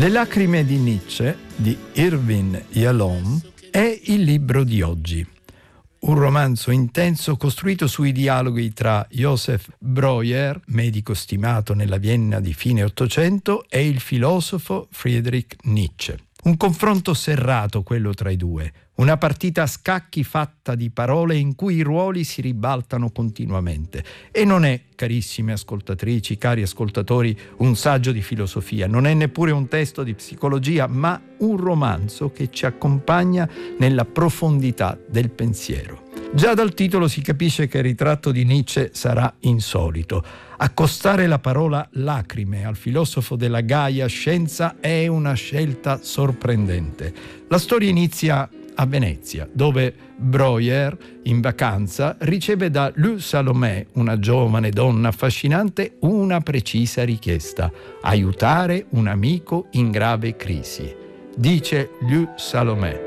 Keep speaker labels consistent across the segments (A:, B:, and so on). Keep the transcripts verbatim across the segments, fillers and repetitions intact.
A: Le lacrime di Nietzsche di Irvin Yalom è il libro di oggi. Un romanzo intenso costruito sui dialoghi tra Joseph Breuer, medico stimato nella Vienna di fine Ottocento, e il filosofo Friedrich Nietzsche. Un confronto serrato quello tra i due, una partita a scacchi fatta di parole in cui i ruoli si ribaltano continuamente. E non è, carissime ascoltatrici, cari ascoltatori, un saggio di filosofia, non è neppure un testo di psicologia, ma un romanzo che ci accompagna nella profondità del pensiero. Già dal titolo si capisce che il ritratto di Nietzsche sarà insolito. Accostare la parola lacrime al filosofo della Gaia Scienza è una scelta sorprendente. La storia inizia a Venezia, dove Breuer, in vacanza, riceve da Lou Salomé, una giovane donna affascinante, una precisa richiesta: aiutare un amico in grave crisi. Dice Lou Salomé: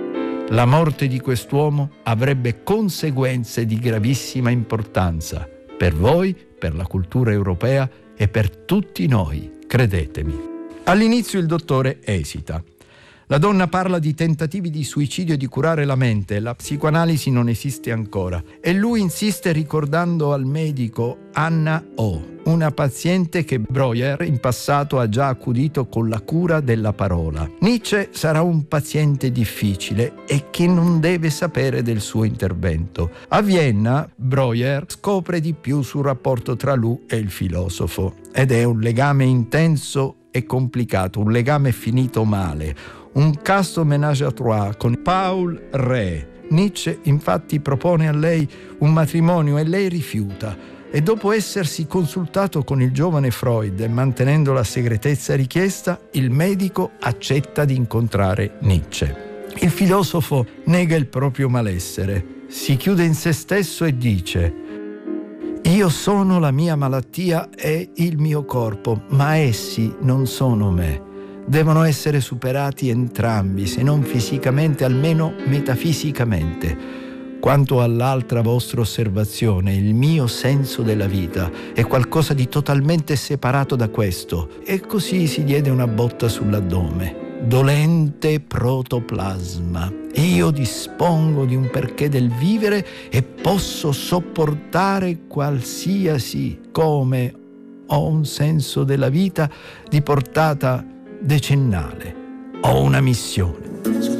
A: la morte di quest'uomo avrebbe conseguenze di gravissima importanza per voi, per la cultura europea e per tutti noi, credetemi. All'inizio il dottore esita. La donna parla di tentativi di suicidio e di curare la mente, la psicoanalisi non esiste ancora, e lui insiste ricordando al medico Anna O., una paziente che Breuer in passato ha già accudito con la cura della parola. Nietzsche sarà un paziente difficile e che non deve sapere del suo intervento. A Vienna, Breuer scopre di più sul rapporto tra lui e il filosofo, ed è un legame intenso e complicato, un legame finito male, un casto ménage à trois con Paul Rée. Nietzsche infatti propone a lei un matrimonio e lei rifiuta, e dopo essersi consultato con il giovane Freud e mantenendo la segretezza richiesta, il medico accetta di incontrare Nietzsche. Il filosofo nega il proprio malessere, si chiude in se stesso e dice: io sono la mia malattia e il mio corpo, ma essi non sono me. Devono essere superati entrambi, se non fisicamente, almeno metafisicamente. Quanto all'altra vostra osservazione, il mio senso della vita è qualcosa di totalmente separato da questo. E così si diede una botta sull'addome. Dolente protoplasma. Io dispongo di un perché del vivere e posso sopportare qualsiasi, come ho un senso della vita di portata decennale. Ho una missione.